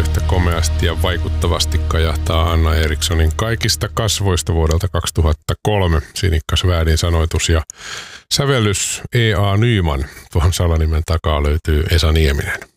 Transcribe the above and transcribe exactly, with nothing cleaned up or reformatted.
yhtä komeasti ja vaikuttavasti kajahtaa Anna Erikssonin Kaikista kasvoista vuodelta kaksituhattakolme. Sinikka Svärdin sanoitus ja sävellys E A. Nyman. Tuohon salanimen takaa löytyy Esa Nieminen.